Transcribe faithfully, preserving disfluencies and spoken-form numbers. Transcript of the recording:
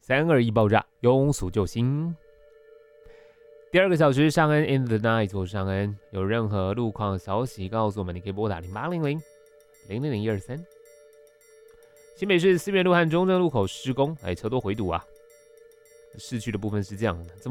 三二一爆炸，庸俗救星。第二个小时，尚恩 in the night， 我是尚恩。有任何路况消息告诉我们，你可以拨打零八零零零零零一二三。新北市思源路和中正路口施工，哎，车多回堵啊。市区的部分是这样的。